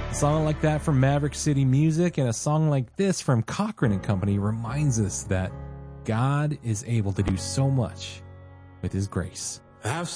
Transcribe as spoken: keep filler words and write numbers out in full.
A song like that from Maverick City Music and a song like this from Cochran and Company reminds us that God is able to do so much with his grace. I've